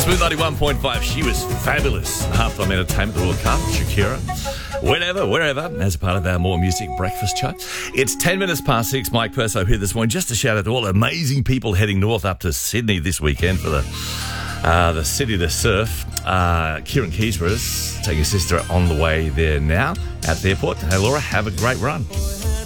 Smooth 91.5. She was fabulous. Halftime entertainment, the World Cup, Shakira. Wherever, as a part of our More Music breakfast show. It's 10 minutes past 6. Mike Perso here this morning. Just a shout out to all the amazing people heading north up to Sydney this weekend for the city to surf. Kieran Keesborough taking his sister on the way there now at the airport. Hey, Laura, have a great run.